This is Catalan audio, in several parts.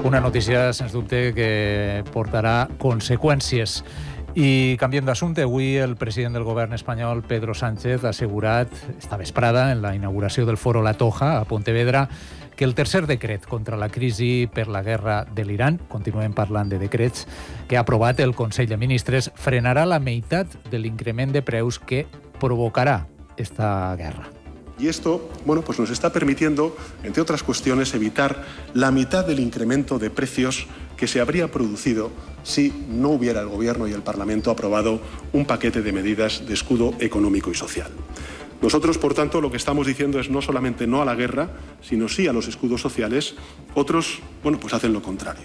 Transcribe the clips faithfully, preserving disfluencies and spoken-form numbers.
Una notícia, sens dubte, que portarà conseqüències. I canviem d'assumpte. Avui el president del govern espanyol, Pedro Sánchez, ha assegurat esta vesprada en la inauguració del Foro La Toja a Pontevedra que el tercer decret contra la crisi per la guerra de l'Iran, continuem parlant de decrets, que ha aprovat el Consell de Ministres, frenarà la meitat de l'increment de preus que provocarà esta guerra. Y esto, bueno, pues nos está permitiendo, entre otras cuestiones, evitar la mitad del incremento de precios que se habría producido si no hubiera el Gobierno y el Parlamento aprobado un paquete de medidas de escudo económico y social. Nosotros, por tanto, lo que estamos diciendo es no solamente no a la guerra, sino sí a los escudos sociales. Otros, bueno, pues hacen lo contrario.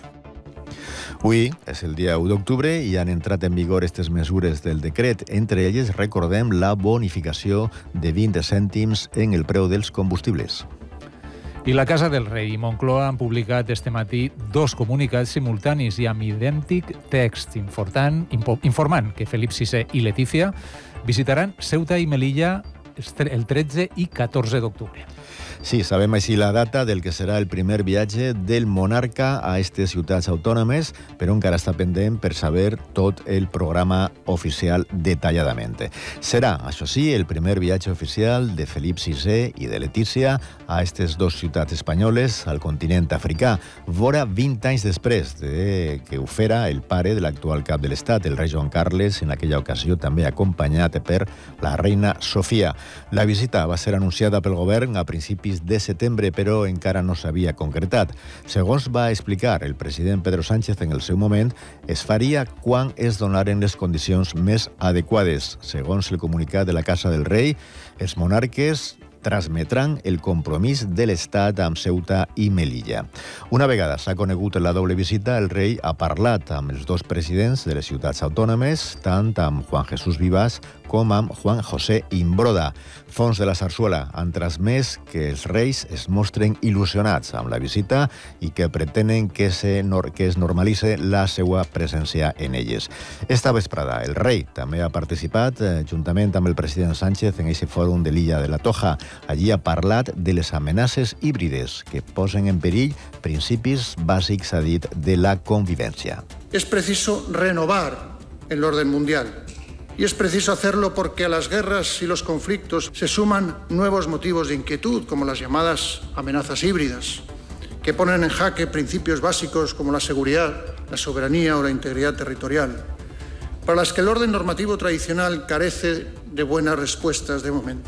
Avui és el dia u d'octubre i han entrat en vigor aquestes mesures del decret. Entre elles, recordem la bonificació de vint cèntims en el preu dels combustibles. I la Casa del Rei i Moncloa han publicat este matí dos comunicats simultanis i amb idèntic text important, informant que Felip sisè i Letícia visitaran Ceuta i Melilla el tretze i catorze d'octubre. Sí, sabem així la data del que serà el primer viatge del monarca a aquestes ciutats autònomes, però encara està pendent per saber tot el programa oficial detalladament. Serà, això sí, el primer viatge oficial de Felip sisè i de Letícia a aquestes dues ciutats espanyoles al continent africà, vora vint anys després de que ho fera el pare de l'actual cap de l'Estat, el rei Joan Carles, en aquella ocasió també acompanyat per la reina Sofia. La visita va ser anunciada pel govern a principis de setembre, però encara no s'havia concretat. Segons va explicar el president Pedro Sánchez en el seu moment, es faria quan es donaren les condicions més adequades. Segons el comunicat de la Casa del Rei, els monarques transmetran el compromís de l'Estat amb Ceuta i Melilla. Una vegada s'ha conegut la doble visita, el rei ha parlat amb els dos presidents de les ciutats autònomes, tant amb Juan Jesús Vivas com amb Juan José Imbroda. Fons de la Sarsuela han transmès que els reis es mostren il·lusionats amb la visita i que pretenen que, se, que es normalitze la seva presència en elles. Esta vesprada, el rei també ha participat, eh, juntament amb el president Sánchez, en aquest fòrum de l'illa de la Toja. Allí ha parlat de les amenaces híbrides que posen en perill principis bàsics, ha dit, de la convivència. Es preciso renovar el orden mundial. Y es preciso hacerlo porque a las guerras y los conflictos se suman nuevos motivos de inquietud, como las llamadas amenazas híbridas, que ponen en jaque principios básicos como la seguridad, la soberanía o la integridad territorial, para las que el orden normativo tradicional carece de buenas respuestas de momento.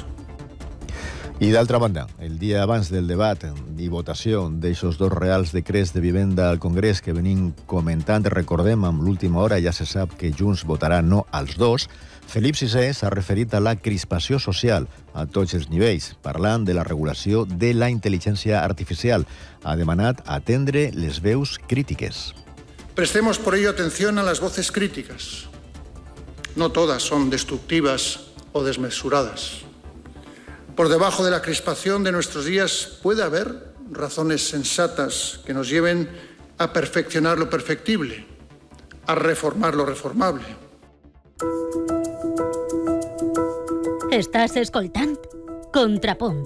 I d'altra banda, el dia abans del debat i votació d'aixòs dos reals decrets de vivenda al Congrés que venim comentant, recordem, amb l'última hora ja se sap que Junts votarà no als dos, Felip sisè s'ha referit a la crispació social a tots els nivells, parlant de la regulació de la intel·ligència artificial. Ha demanat atendre les veus crítiques. Prestemos por ello atención a las voces críticas. No todas son destructivas o desmesuradas. Por debajo de la crispación de nuestros días puede haber razones sensatas que nos lleven a perfeccionar lo perfectible, a reformar lo reformable. Estàs escoltant Contrapunt.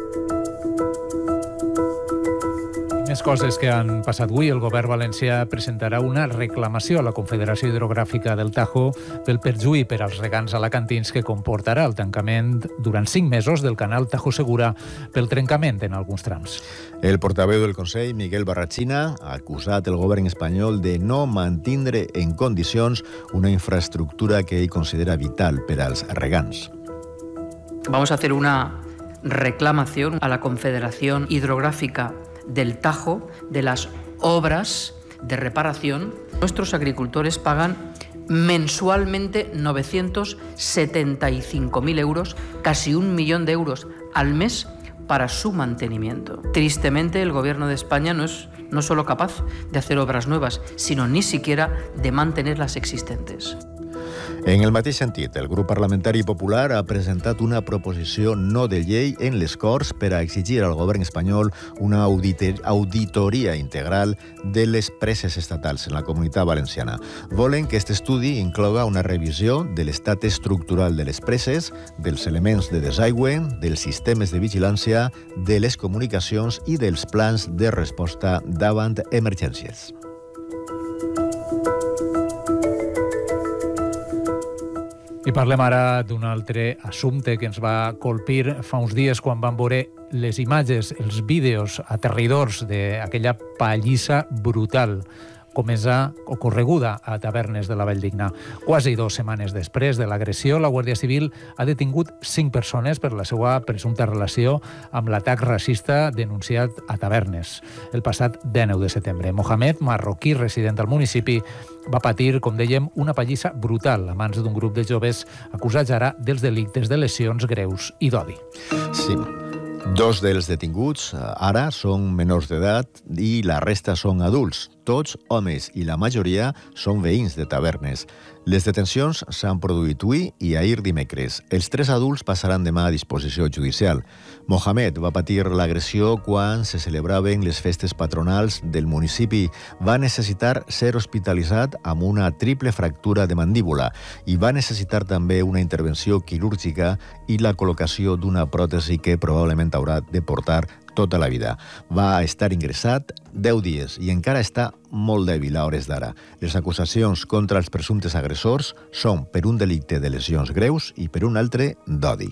Més coses que han passat avui. El govern valencià presentarà una reclamació a la Confederació Hidrogràfica del Tajo pel perjuí per als regants alacantins que comportarà el tancament durant cinc mesos del canal Tajo Segura pel trencament en alguns trams. El portaveu del Consell, Miguel Barrachina, ha acusat el govern espanyol de no mantindre en condicions una infraestructura que ell considera vital per als regants. Vamos a hacer una reclamación a la Confederación Hidrográfica del Tajo de las obras de reparación. Nuestros agricultores pagan mensualmente novecientos setenta y cinco mil euros, casi un millón de euros al mes para su mantenimiento. Tristemente, el Gobierno de España no es no solo capaz de hacer obras nuevas, sino ni siquiera de mantener las existentes. En el mateix sentit, el grup parlamentari popular ha presentat una proposició no de llei en les Corts per a exigir al govern espanyol una auditoria integral de les preses estatals en la Comunitat Valenciana. Volen que aquest estudi incloga una revisió de l'estat estructural de les preses, dels elements de desaigüe, dels sistemes de vigilància, de les comunicacions i dels plans de resposta davant emergències. I parlem ara d'un altre assumpte que ens va colpir fa uns dies quan vam veure les imatges, els vídeos aterridors d'aquella pallissa brutal comesa ocorreguda a tavernes de la Valldigna. Quasi dues setmanes després de l'agressió, la Guàrdia Civil ha detingut cinc persones per la seva presumpta relació amb l'atac racista denunciat a tavernes el passat dinou de setembre. Mohamed, marroquí resident al municipi, va patir, com dèiem, una pallissa brutal a mans d'un grup de joves acusats ara dels delictes de lesions greus i d'odi. Sí. Dos dels detinguts ara són menors d'edat i la resta són adults, tots homes, i la majoria són veïns de tavernes. Les detencions s'han produït avui i ahir dimecres. Els tres adults passaran demà a disposició judicial. Mohamed va patir l'agressió quan se celebraven les festes patronals del municipi. Va necessitar ser hospitalitzat amb una triple fractura de mandíbula i va necessitar també una intervenció quirúrgica i la col·locació d'una pròtesi que probablement haurà de portar tota la vida. Va estar ingressat deu dies i encara està molt dèbil a hores d'ara. Les acusacions contra els presumptes agressors són per un delicte de lesions greus i per un altre d'odi.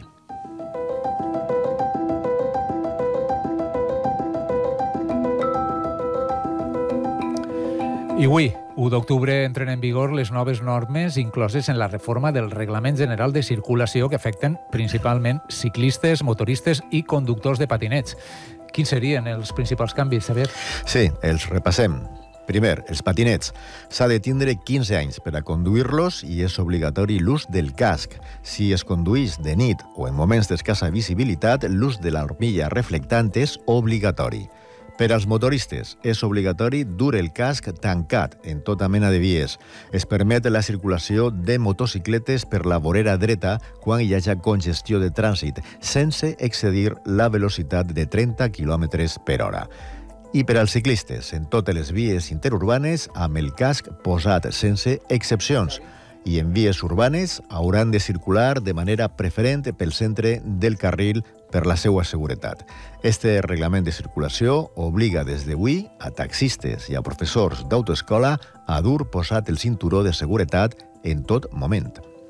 I avui, u d'octubre, entren en vigor les noves normes incloses en la reforma del Reglament General de Circulació que afecten principalment ciclistes, motoristes i conductors de patinets. Quins serien els principals canvis, Xavier? Sí, els repassem. Primer, els patinets. S'ha de tindre quinze anys per a conduir-los i és obligatori l'ús del casc. Si es conduïx de nit o en moments d'escassa visibilitat, l'ús de l'armilla reflectant és obligatori. Per als motoristes, és obligatori dur el casc tancat en tota mena de vies. Es permet la circulació de motocicletes per la vorera dreta quan hi hagi congestió de trànsit, sense excedir la velocitat de trenta quilòmetres per hora. I per als ciclistes, en totes les vies interurbanes, amb el casc posat sense excepcions. I en vies urbanes hauran de circular de manera preferent pel centre del carril per la seva seguretat. Este reglament de circulació obliga des d'avui a taxistes i a professors d'autoescola a dur posat el cinturó de seguretat en tot moment.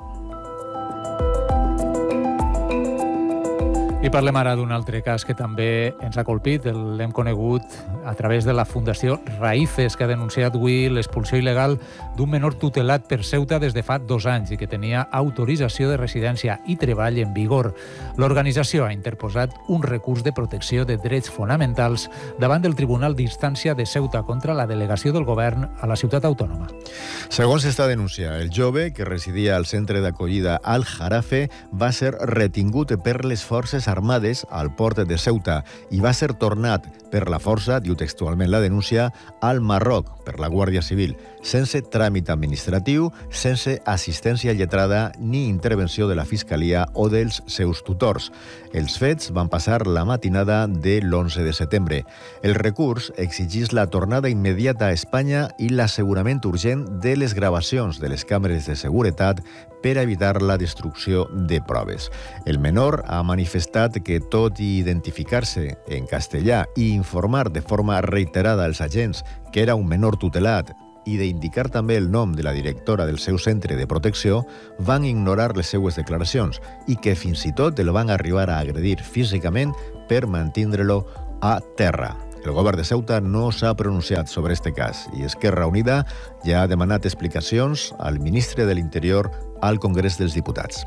I parlem ara d'un altre cas que també ens ha colpit. L'hem conegut a través de la Fundació Raíces, que ha denunciat avui l'expulsió il·legal d'un menor tutelat per Ceuta des de fa dos anys i que tenia autorització de residència i treball en vigor. L'organització ha interposat un recurs de protecció de drets fonamentals davant del Tribunal d'Instància de Ceuta contra la delegació del govern a la ciutat autònoma. Segons esta denúncia, el jove, que residia al centre d'acollida Al Jarafe, va ser retingut per les forces armades al port de Ceuta i va ser tornat per la força, diu textualment la denúncia, al Marroc per la Guàrdia Civil, sense tràmit administratiu, sense assistència lletrada ni intervenció de la Fiscalia o dels seus tutors. Els fets van passar la matinada de l'onze de setembre. El recurs exigís la tornada immediata a Espanya i l'assegurament urgent de les gravacions de les càmeres de seguretat per evitar la destrucció de proves. El menor ha manifestat que, tot i identificar-se en castellà i informar de forma reiterada als agents que era un menor tutelat i d'indicar també el nom de la directora del seu centre de protecció, van ignorar les seues declaracions i que fins i tot el van arribar a agredir físicament per mantindre-lo a terra. El govern de Ceuta no s'ha pronunciat sobre este cas i Esquerra Unida ja ha demanat explicacions al ministre de l'Interior al Congrés dels Diputats.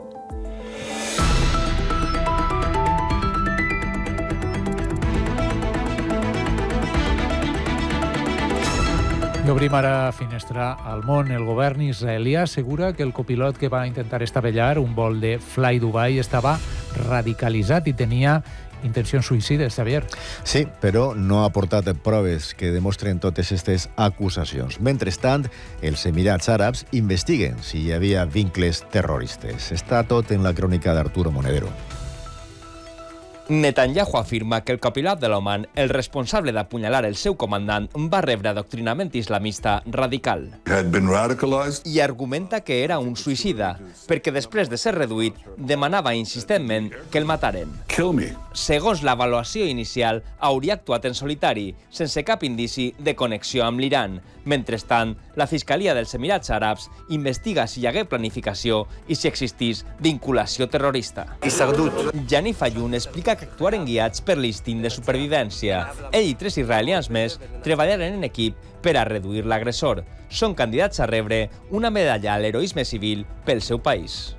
I obrim ara finestra al món. El govern israelià assegura que el copilot que va intentar estavellar un vol de Fly Dubai estava radicalitzat i tenia intencions suïcides, Xavier. Sí, però no ha portat proves que demostren totes aquestes acusacions. Mentrestant, els Emirats Àrabs investiguen si hi havia vincles terroristes. Està tot en la crònica d'Arturo Monedero. Netanyahu afirma que el copilot de l'Oman, el responsable d'apunyalar el seu comandant, va rebre adoctrinament islamista radical. I argumenta que era un suïcida, perquè després de ser reduït, demanava insistentment que el mataren. Segons l'avaluació inicial, hauria actuat en solitari, sense cap indici de connexió amb l'Iran. Mentrestant, la Fiscalia dels Emirats Àrabs investiga si hi hagué planificació i si existís vinculació terrorista. Yanif Ayun explica que actuaren guiats per l'instint de supervivència. Ell i tres israelians més treballaren en equip per a reduir l'agressor. Són candidats a rebre una medalla a l'heroisme civil pel seu país.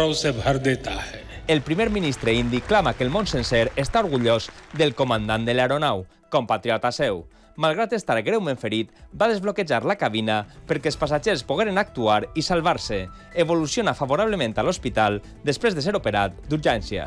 El primer ministre indi clama que el món sencer està orgullós del comandant de l'aeronau, compatriota seu. Malgrat estar greument ferit, va desbloquejar la cabina perquè els passatgers pogueren actuar i salvar-se. Evoluciona favorablement a l'hospital després de ser operat d'urgència.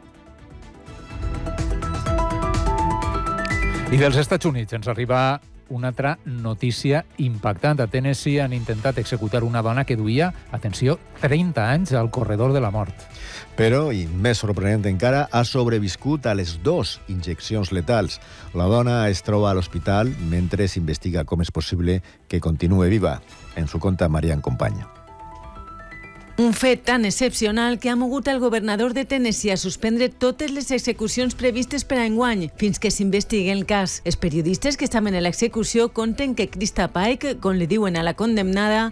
I dels Estats Units ens arriba una altra notícia impactant. A Tennessee han intentat executar una dona que duia, atenció, trenta anys al corredor de la mort. Però, i més sorprenent encara, ha sobreviscut a les dues injeccions letals. La dona es troba a l'hospital mentre s'investiga com és possible que continue viva. Ens ho conta Marian Company. Un fet tan excepcional que ha mogut el governador de Tennessee a suspendre totes les execucions previstes per a enguany fins que s'investigui el cas. Els periodistes que estaven a l'execució conten que Krista Pike, com li diuen a la condemnada,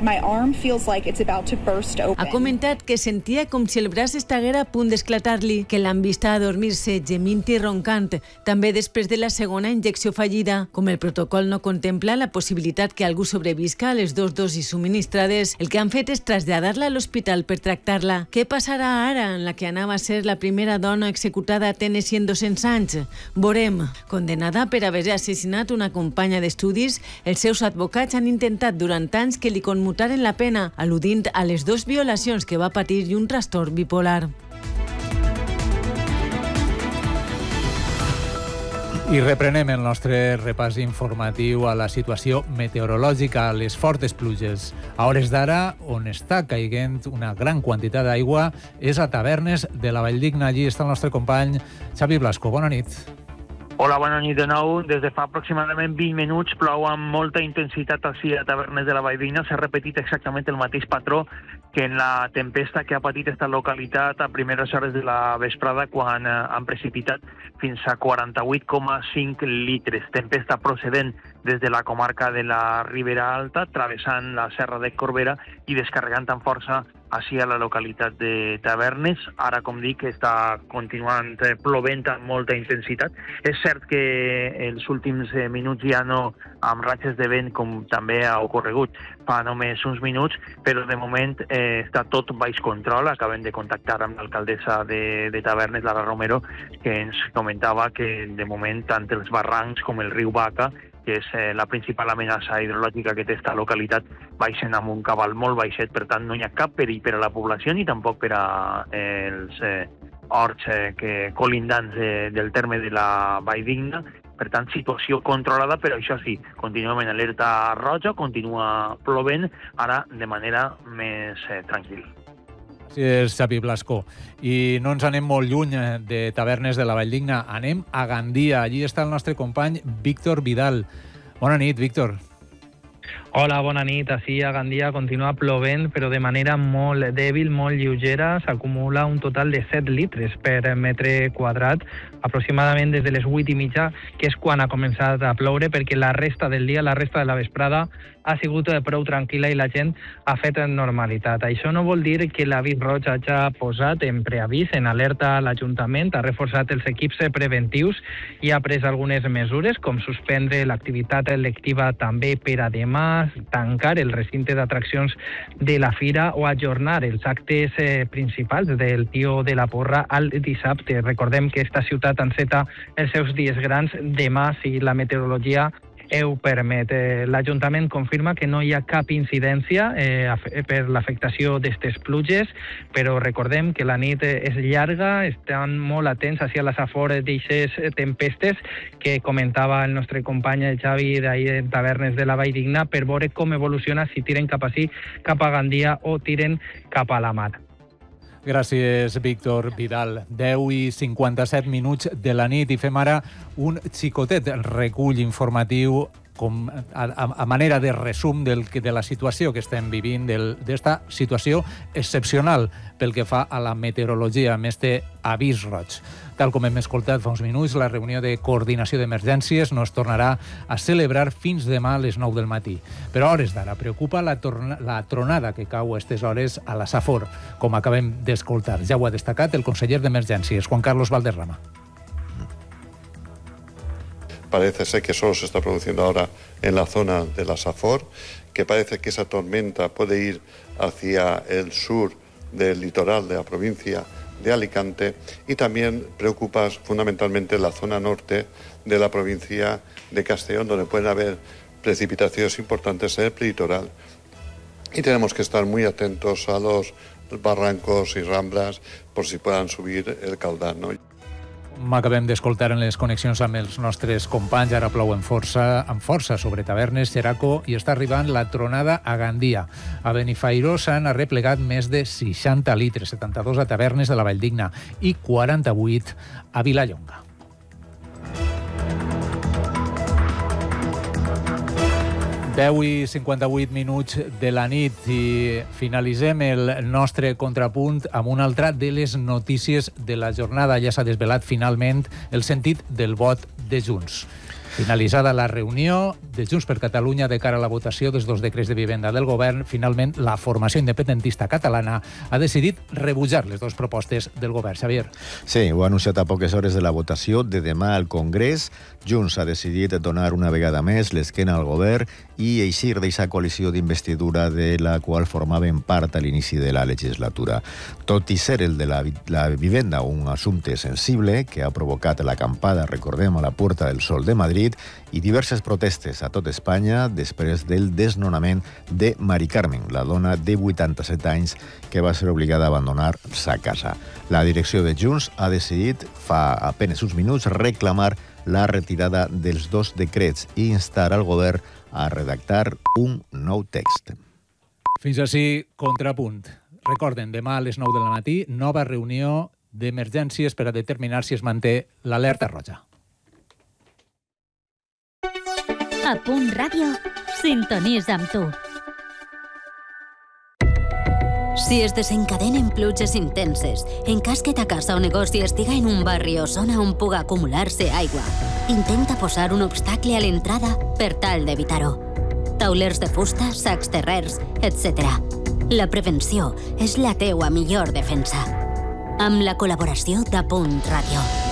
ha comentat que sentia com si el braç estiguera a punt d'esclatar-li, que l'han vista adormir-se gemint i roncant, també després de la segona injecció fallida. Com el protocol no contempla la possibilitat que algú sobrevisca a les dues dosis subministrades, el que han fet és traslladar-la a l'hospital per tractar-la. Què passarà ara en la que anava a ser la primera dona executada a Tennessee en dos-cents anys? Veurem. Condenada per haver assassinat una companya d'estudis, els seus advocats han intentat durant anys que li commutaren la pena, al·ludint a les dues violacions que va patir i un trastorn bipolar. I reprenem el nostre repàs informatiu a la situació meteorològica, a les fortes pluges. A hores d'ara, on està caiguent una gran quantitat d'aigua, és a Tavernes de la Valldigna. Allí està el nostre company Xavi Blasco. Bona nit. Hola, bona nit de nou. Des de fa aproximadament vint minuts plou amb molta intensitat així a Tavernes de la Valldigna. S'ha repetit exactament el mateix patró que en la tempesta que ha patit esta localitat a primeres hores de la vesprada, quan han precipitat fins a quaranta-vuit coma cinc litres. Tempesta procedent des de la comarca de la Ribera Alta, travessant la Serra de Corbera i descarregant amb força així a la localitat de Tavernes. Ara, com dic, està continuant plovent amb molta intensitat. És cert que els últims minuts ja no amb ratxes de vent, com també ha ocorregut fa només uns minuts, però de moment eh, està tot baix control. Acabem de contactar amb l'alcaldessa de, de Tavernes, Lara Romero, que ens comentava que de moment tant els barrancs com el riu Baca, que és eh, la principal amenaça hidrològica que té esta localitat, baixen amb un cabal molt baixet, per tant no hi ha cap perill per a la població ni tampoc per a eh, els eh, horts eh, que colindants eh, del terme de la Valldigna. Per tant, situació controlada, però això sí, continuem en alerta roja, continua plovent, ara de manera més eh, tranquil·la. Sí, és Xavi Blasco. I no ens anem molt lluny de Tavernes de la Valldigna, anem a Gandia. Allí està el nostre company Víctor Vidal. Bona nit, Víctor. Hola, bona nit. Així a Gandia continua plovent, però de manera molt dèbil, molt lleugera. S'acumula un total de set litres per metre quadrat, aproximadament des de les vuit i mitja, que és quan ha començat a ploure, perquè la resta del dia, la resta de la vesprada, ha sigut prou tranquil·la i la gent ha fet normalitat. Això no vol dir que l'avís roig hagi posat en preavís, en alerta a l'Ajuntament, ha reforçat els equips preventius i ha pres algunes mesures, com suspendre l'activitat lectiva també per a demà, tancar el recinte d'atraccions de la fira o ajornar els actes eh, principals del Tio de la Porra al dissabte. Recordem que esta ciutat enceta els seus dies grans demà si la meteorologia ho permet. Eh, L'Ajuntament confirma que no hi ha cap incidència eh, per l'afectació d'aquestes pluges, però recordem que la nit és llarga, estan molt atents hacia les afores d'aquestes tempestes que comentava el nostre company Xavi d'ahir de Tavernes de la Valldigna, per veure com evoluciona, si tiren cap ací, cap a Gandia o tiren cap a la mar. Gràcies, Víctor Vidal. deu i cinquanta-set minuts de la nit i fem ara un xicotet recull informatiu com a, a manera de resum del, de la situació que estem vivint, d'esta situació excepcional pel que fa a la meteorologia, amb este avís roig. Tal com hem escoltat fa uns minuts, la reunió de coordinació d'emergències no es tornarà a celebrar fins demà a les nou del matí. Però a hores d'ara preocupa la, torna, la tronada que cau a aquestes hores a la Safor, com acabem d'escoltar. Ja ho ha destacat el conseller d'Emergències, Juan Carlos Valderrama. Parece ser que solo se está produciendo ahora en la zona de la Safor, que parece que esa tormenta puede ir hacia el sur del litoral de la provincia de Alicante, y también preocupa fundamentalmente la zona norte de la provincia de Castellón, donde pueden haber precipitaciones importantes en el prelitoral, y tenemos que estar muy atentos a los barrancos y ramblas por si puedan subir el caudal, ¿no? Acabem d'escoltar en les connexions amb els nostres companys. Ara plou amb força, amb força sobre Tavernes, Xeraco, i està arribant la tronada a Gandia. A Benifairó s'han arreplegat més de seixanta litres, setanta-dos a Tavernes de la Valldigna i quaranta-vuit a Vilallonga. deu i cinquanta-vuit minuts de la nit i finalitzem el nostre contrapunt amb una altra de les notícies de la jornada. Ja s'ha desvelat finalment el sentit del vot de Junts. Finalitzada la reunió de Junts per Catalunya de cara a la votació dels dos decrets de vivenda del govern, finalment la formació independentista catalana ha decidit rebutjar les dues propostes del govern. Xavier. Sí, ho ha anunciat a poques hores de la votació de demà al Congrés. Junts ha decidit donar una vegada més l'esquena al govern i eixir d'aquesta coalició d'investidura de la qual formaven part a l'inici de la legislatura. Tot i ser el de la, la vivenda un assumpte sensible que ha provocat l'acampada, recordem, a la Puerta del Sol de Madrid, i diverses protestes a tot Espanya després del desnonament de Mari Carmen, la dona de vuitanta-set anys que va ser obligada a abandonar sa casa. La direcció de Junts ha decidit fa apenas uns minuts reclamar la retirada dels dos decrets i instar al govern a redactar un nou text. Fins així, contrapunt. Recorden, demà a les nou del matí, nova reunió d'emergències per a determinar si es manté l'alerta roja. A Punt Ràdio, sintonís amb tu. Si es desencadenen pluges intenses, en cas que ta casa o negoci estiga en un barri o zona on puga acumular-se aigua, intenta posar un obstacle a l'entrada per tal d'evitar-ho. Taulers de fusta, sacs terrers, etcètera. La prevenció és la teua millor defensa. Amb la col·laboració de Punt Ràdio.